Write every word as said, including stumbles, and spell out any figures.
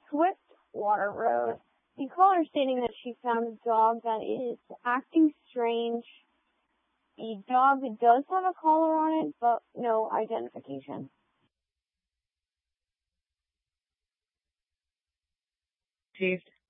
Swiftwater Road. The caller stating that she found a dog that is acting strange. The dog does have a collar on it, but no identification. Received.